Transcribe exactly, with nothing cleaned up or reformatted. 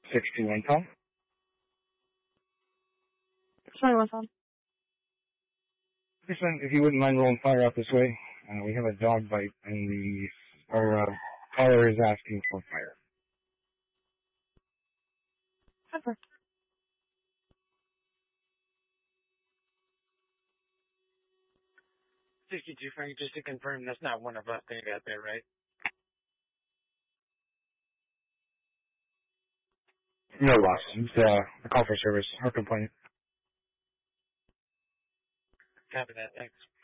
six two one Tom. Sorry, what's on? Listen, if you wouldn't mind rolling fire out this way, uh, we have a dog bite, and the our uh, caller is asking for fire. Pepper. sixty-two, Frank, just to confirm, that's not one of us that got there, right? No loss. It's uh, a call for service or complaint. Copy that, thanks.